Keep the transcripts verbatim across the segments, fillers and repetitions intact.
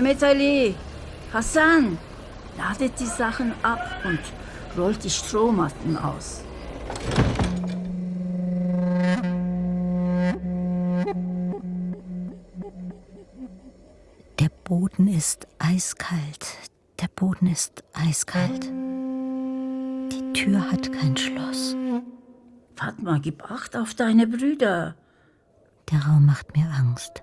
Mehmet Ali, Hasan, ladet die Sachen ab und rollt die Strohmatten aus. Der Boden ist eiskalt. Der Boden ist eiskalt. Die Tür hat kein Schloss. Fatma, gib Acht auf deine Brüder. Der Raum macht mir Angst.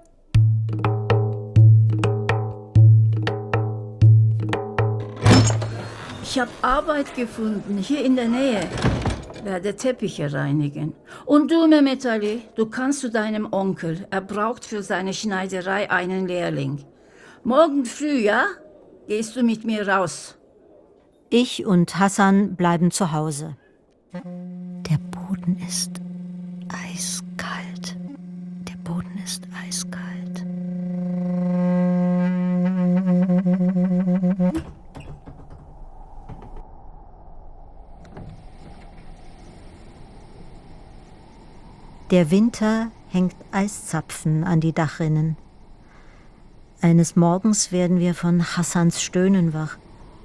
Ich habe Arbeit gefunden, hier in der Nähe. Werde Teppiche reinigen. Und du, Mehmet Ali, du kannst zu deinem Onkel. Er braucht für seine Schneiderei einen Lehrling. Morgen früh, ja? Gehst du mit mir raus? Ich und Hasan bleiben zu Hause. Der Boden ist eiskalt. Der Boden ist eiskalt. Der Winter hängt Eiszapfen an die Dachrinnen. Eines Morgens werden wir von Hassans Stöhnen wach.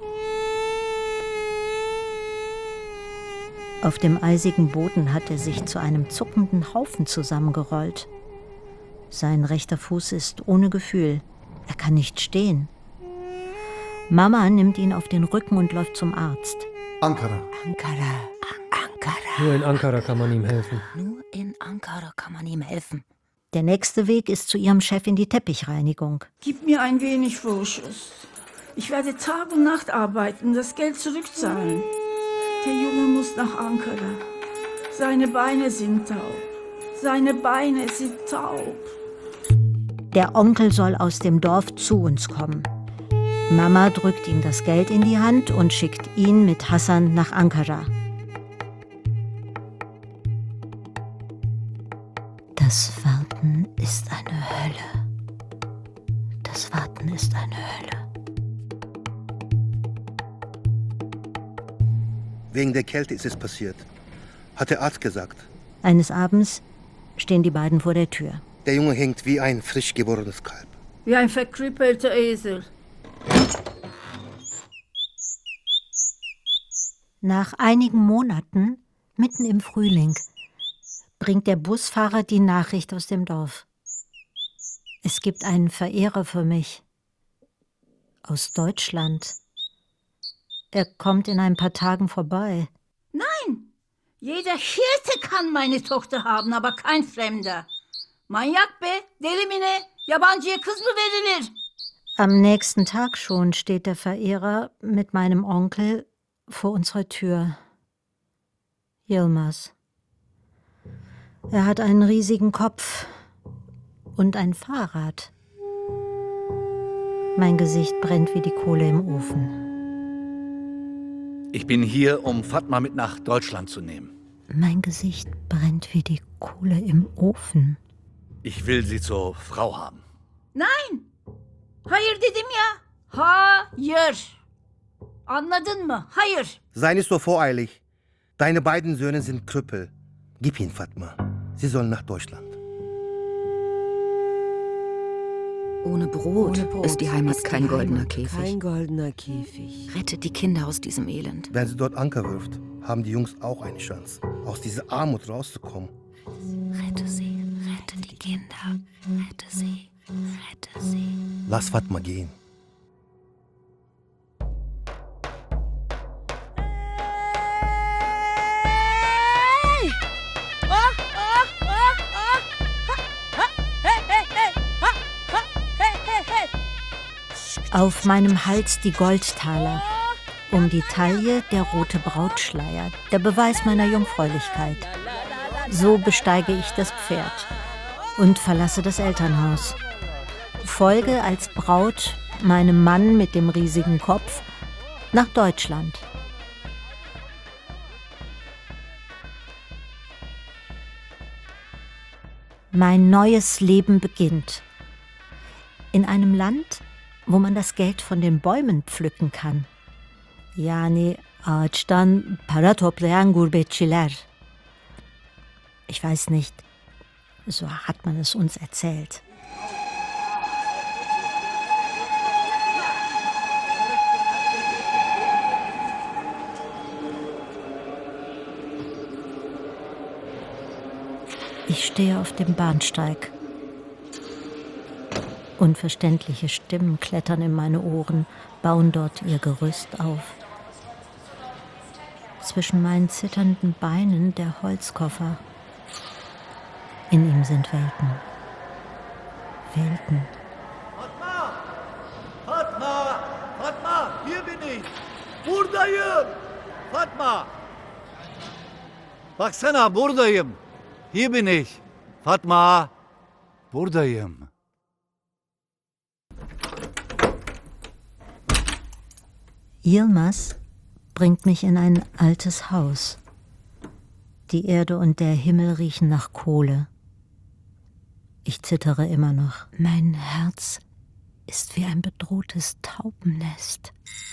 Auf dem eisigen Boden hat er sich zu einem zuckenden Haufen zusammengerollt. Sein rechter Fuß ist ohne Gefühl. Er kann nicht stehen. Mama nimmt ihn auf den Rücken und läuft zum Arzt. Ankara. Ankara. Ankara. Nur in Ankara kann man ihm helfen. Nur in Ankara kann man ihm helfen. Der nächste Weg ist zu ihrem Chef in die Teppichreinigung. Gib mir ein wenig Vorschuss. Ich werde Tag und Nacht arbeiten, das Geld zurückzahlen. Der Junge muss nach Ankara. Seine Beine sind taub. Seine Beine sind taub. Der Onkel soll aus dem Dorf zu uns kommen. Mama drückt ihm das Geld in die Hand und schickt ihn mit Hasan nach Ankara. Das Warten ist eine Hölle. Das Warten ist eine Hölle. Wegen der Kälte ist es passiert, hat der Arzt gesagt. Eines Abends stehen die beiden vor der Tür. Der Junge hängt wie ein frisch gewordenes Kalb. Wie ein verkrüppelter Esel. Nach einigen Monaten, mitten im Frühling, bringt der Busfahrer die Nachricht aus dem Dorf. Es gibt einen Verehrer für mich. Aus Deutschland. Er kommt in ein paar Tagen vorbei. Nein, jeder Hirte kann meine Tochter haben, aber kein Fremder. Manyak be, deli mi ne, yabancıya kız mı verilir? Am nächsten Tag schon steht der Verehrer mit meinem Onkel vor unserer Tür. Yilmaz. Er hat einen riesigen Kopf und ein Fahrrad. Mein Gesicht brennt wie die Kohle im Ofen. Ich bin hier, um Fatma mit nach Deutschland zu nehmen. Mein Gesicht brennt wie die Kohle im Ofen. Ich will sie zur Frau haben. Nein. Hayır dedim ya. Hayır. Anladın mı? Hayır. Sei nicht so voreilig. Deine beiden Söhne sind Krüppel. Gib ihn, Fatma. Sie sollen nach Deutschland. Ohne Brot, Ohne Brot ist die Heimat ist kein die goldener Heimat Käfig. Kein goldener Käfig. Rettet die Kinder aus diesem Elend. Wenn sie dort Anker wirft, haben die Jungs auch eine Chance, aus dieser Armut rauszukommen. Rette sie, rette die Kinder. Rette sie, rette sie. Lass Fatma gehen. Auf meinem Hals die Goldtaler, um die Taille der rote Brautschleier, der Beweis meiner Jungfräulichkeit. So besteige ich das Pferd und verlasse das Elternhaus. Folge als Braut meinem Mann mit dem riesigen Kopf nach Deutschland. Mein neues Leben beginnt. In einem Land, wo man das Geld von den Bäumen pflücken kann. Yani ağaçtan para toplayan gurbetçiler. Ich weiß nicht, so hat man es uns erzählt. Ich stehe auf dem Bahnsteig. Unverständliche Stimmen klettern in meine Ohren, bauen dort ihr Gerüst auf. Zwischen meinen zitternden Beinen der Holzkoffer. In ihm sind Welten. Welten. Fatma! Fatma! Fatma! Hier bin ich! Buradayım! Fatma! Baksana buradayım! Hier bin ich! Fatma! Buradayım! Yilmaz bringt mich in ein altes Haus. Die Erde und der Himmel riechen nach Kohle. Ich zittere immer noch. Mein Herz ist wie ein bedrohtes Taubennest.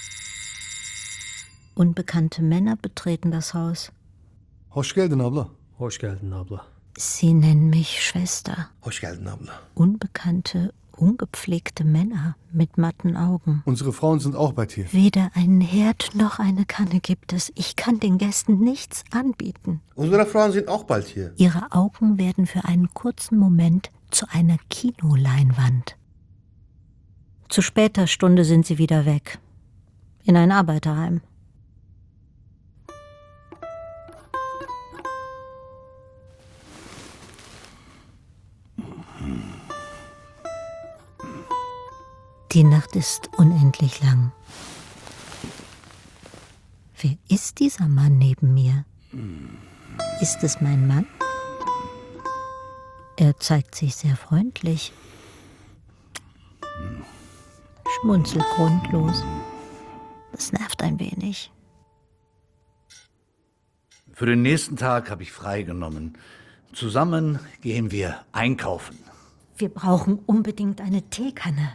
Unbekannte Männer betreten das Haus. Hoş geldin abla. Hoş geldin abla. Sie nennen mich Schwester. Hoş geldin abla. Unbekannte, ungepflegte Männer mit matten Augen. Unsere Frauen sind auch bei dir. Weder einen Herd noch eine Kanne gibt es. Ich kann den Gästen nichts anbieten. Unsere Frauen sind auch bald hier. Ihre Augen werden für einen kurzen Moment zu einer Kinoleinwand. Zu später Stunde sind sie wieder weg. In ein Arbeiterheim. Die Nacht ist unendlich lang. Wer ist dieser Mann neben mir? Ist es mein Mann? Er zeigt sich sehr freundlich. Schmunzelt grundlos. Das nervt ein wenig. Für den nächsten Tag habe ich freigenommen. Zusammen gehen wir einkaufen. Wir brauchen unbedingt eine Teekanne.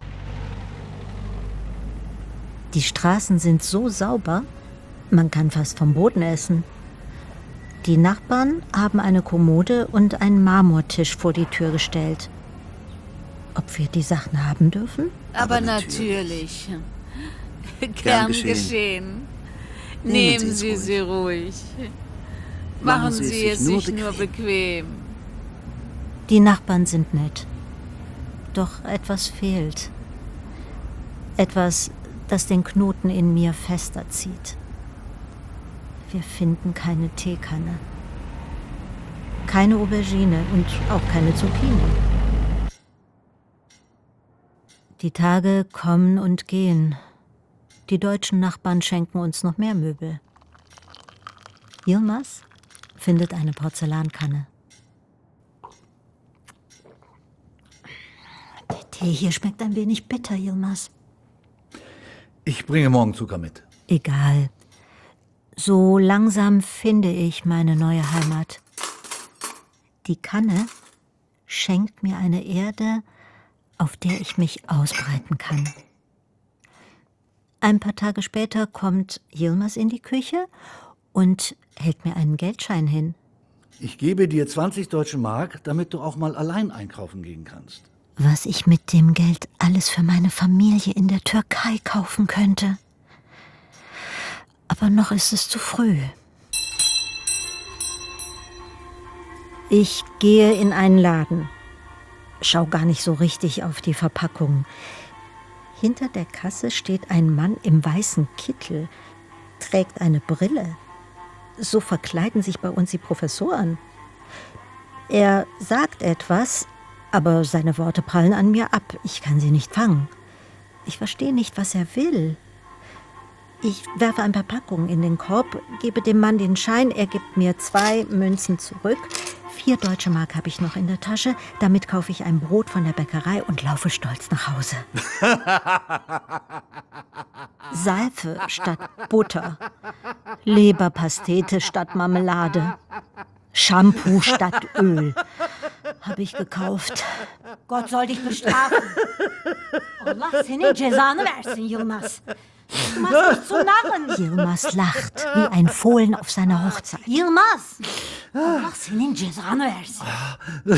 Die Straßen sind so sauber, man kann fast vom Boden essen. Die Nachbarn haben eine Kommode und einen Marmortisch vor die Tür gestellt. Ob wir die Sachen haben dürfen? Aber natürlich. Gern geschehen. Nehmen Sie sie ruhig. Machen Sie es sich nur bequem. Die Nachbarn sind nett. Doch etwas fehlt. Etwas, das den Knoten in mir fester zieht. Wir finden keine Teekanne. Keine Aubergine und auch keine Zucchini. Die Tage kommen und gehen. Die deutschen Nachbarn schenken uns noch mehr Möbel. Yilmaz findet eine Porzellankanne. Der Tee hier schmeckt ein wenig bitter, Yilmaz. Ich bringe morgen Zucker mit. Egal. So langsam finde ich meine neue Heimat. Die Kanne schenkt mir eine Erde, auf der ich mich ausbreiten kann. Ein paar Tage später kommt Yilmaz in die Küche und hält mir einen Geldschein hin. Ich gebe dir zwanzig deutsche Mark, damit du auch mal allein einkaufen gehen kannst. Was ich mit dem Geld alles für meine Familie in der Türkei kaufen könnte. Aber noch ist es zu früh. Ich gehe in einen Laden. Schau gar nicht so richtig auf die Verpackung. Hinter der Kasse steht ein Mann im weißen Kittel, trägt eine Brille. So verkleiden sich bei uns die Professoren. Er sagt etwas, aber seine Worte prallen an mir ab. Ich kann sie nicht fangen. Ich verstehe nicht, was er will. Ich werfe ein paar Packungen in den Korb, gebe dem Mann den Schein, er gibt mir zwei Münzen zurück. Vier deutsche Mark habe ich noch in der Tasche. Damit kaufe ich ein Brot von der Bäckerei und laufe stolz nach Hause. Seife statt Butter. Leberpastete statt Marmelade. Shampoo statt Öl. Habe ich gekauft. Gott soll dich bestrafen. Allah senin cezanı versin Yilmaz. Du machst mich zu Narren. Yilmaz lacht wie ein Fohlen auf seiner Hochzeit. Yilmaz! Allah senin cezanı versin.